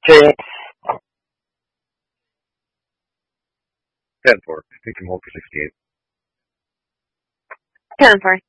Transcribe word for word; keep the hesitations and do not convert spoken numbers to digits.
Tail. ten four. I think I'm home for sixty-eight. ten four.